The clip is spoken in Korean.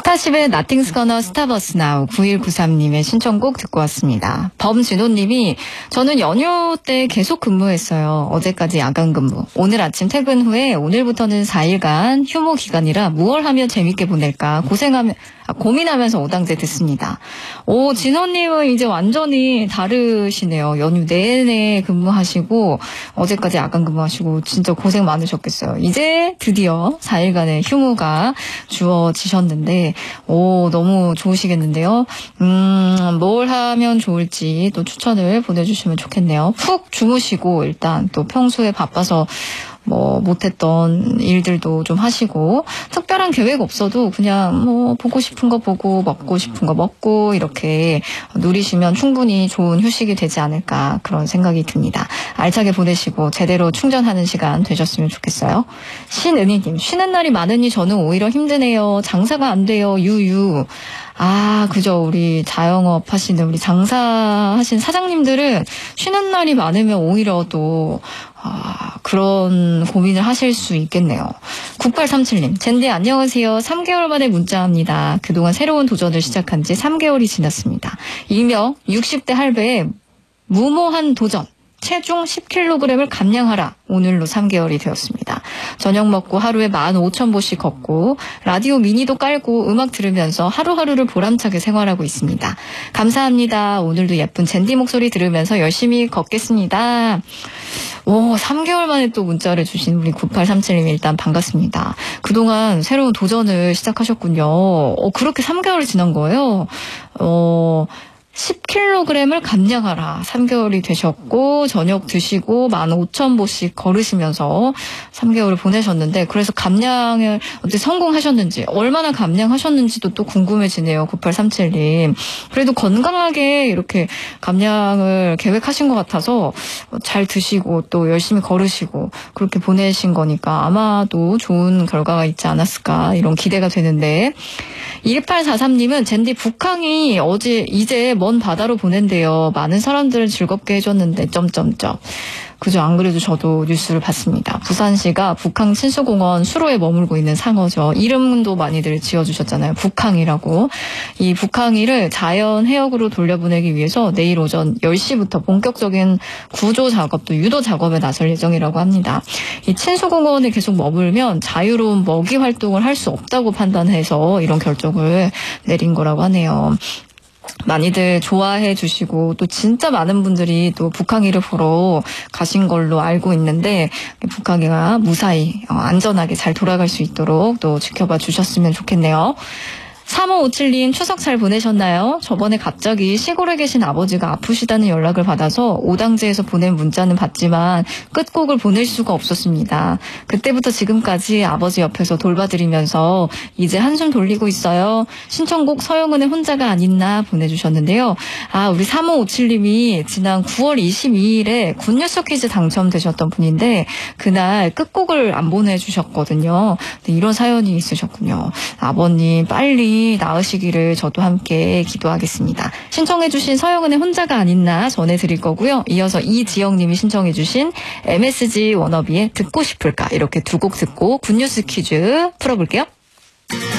스타쉽의 Nothing's Gonna Stop Us Now 9193님의 신청곡 듣고 왔습니다. 범진호님이 저는 연휴 때 계속 근무했어요. 어제까지 야간 근무. 오늘 아침 퇴근 후에 오늘부터는 4일간 휴무 기간이라 무얼 하면 재밌게 보낼까 고민하면서 오당제 듣습니다. 오, 진호님은 이제 완전히 다르시네요. 연휴 내내 근무하시고 어제까지 야간 근무하시고 진짜 고생 많으셨겠어요. 이제 드디어 4일간의 휴무가 주어지셨는데 오, 너무 좋으시겠는데요. 뭘 하면 좋을지 또 추천을 보내주시면 좋겠네요. 푹 주무시고 일단 또 평소에 바빠서 못했던 일들도 좀 하시고, 특별한 계획 없어도 그냥 보고 싶은 거 보고, 먹고 싶은 거 먹고, 이렇게 누리시면 충분히 좋은 휴식이 되지 않을까, 그런 생각이 듭니다. 알차게 보내시고, 제대로 충전하는 시간 되셨으면 좋겠어요. 신은희님, 쉬는 날이 많으니 저는 오히려 힘드네요. 장사가 안 돼요. 유유. 아, 그죠. 우리 자영업 하시는, 우리 장사하신 사장님들은 쉬는 날이 많으면 오히려 또, 그런 고민을 하실 수 있겠네요. 9837님, 젠디 안녕하세요. 3개월 만에 문자합니다. 그동안 새로운 도전을 시작한 지 3개월이 지났습니다. 일명 60대 할배의 무모한 도전. 체중 10kg을 감량하라. 오늘로 3개월이 되었습니다. 저녁 먹고 하루에 15,000보씩 걷고 라디오 미니도 깔고 음악 들으면서 하루하루를 보람차게 생활하고 있습니다. 감사합니다. 오늘도 예쁜 젠디 목소리 들으면서 열심히 걷겠습니다. 오, 3개월 만에 또 문자를 주신 우리 9837님 일단 반갑습니다. 그동안 새로운 도전을 시작하셨군요. 그렇게 3개월이 지난 거예요? 10kg을 감량하라. 3개월이 되셨고 저녁 드시고 15,000보씩 걸으시면서 3개월을 보내셨는데 그래서 감량을 어떻게 성공하셨는지 얼마나 감량하셨는지도 또 궁금해지네요. 9837님. 그래도 건강하게 이렇게 감량을 계획하신 것 같아서 잘 드시고 또 열심히 걸으시고 그렇게 보내신 거니까 아마도 좋은 결과가 있지 않았을까 이런 기대가 되는데 1843님은 젠디 북항이 이제 먼 바다로 보낸대요. 많은 사람들을 즐겁게 해줬는데 점점점. 그죠. 안 그래도 저도 뉴스를 봤습니다. 부산시가 북항 친수공원 수로에 머물고 있는 상어죠. 이름도 많이들 지어주셨잖아요. 북항이라고. 이 북항이를 자연 해역으로 돌려보내기 위해서 내일 오전 10시부터 본격적인 구조 작업도 유도 작업에 나설 예정이라고 합니다. 이 친수공원에 계속 머물면 자유로운 먹이 활동을 할 수 없다고 판단해서 이런 결정을 내린 거라고 하네요. 많이들 좋아해 주시고 또 진짜 많은 분들이 또 북항이를 보러 가신 걸로 알고 있는데 북항이가 무사히 안전하게 잘 돌아갈 수 있도록 또 지켜봐 주셨으면 좋겠네요. 3557님 추석 잘 보내셨나요? 저번에 갑자기 시골에 계신 아버지가 아프시다는 연락을 받아서 오당제에서 보낸 문자는 봤지만 끝곡을 보낼 수가 없었습니다. 그때부터 지금까지 아버지 옆에서 돌봐드리면서 이제 한숨 돌리고 있어요. 신청곡 서영은의 혼자가 아닌나 보내주셨는데요. 우리 3557님이 지난 9월 22일에 굿뉴스 퀴즈 당첨되셨던 분인데 그날 끝곡을 안 보내주셨거든요. 이런 사연이 있으셨군요. 아버님 빨리 나으시기를 저도 함께 기도하겠습니다. 신청해주신 서영은의 혼자가 아닌나 전해드릴 거고요. 이어서 이지영님이 신청해주신 MSG 워너비의 듣고 싶을까 이렇게 두 곡 듣고 굿뉴스 퀴즈 풀어볼게요.